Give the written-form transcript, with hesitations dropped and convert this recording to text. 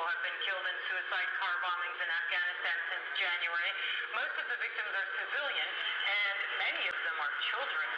have been killed in suicide car bombings in Afghanistan since January. Most of the victims are civilian, and many of them are children.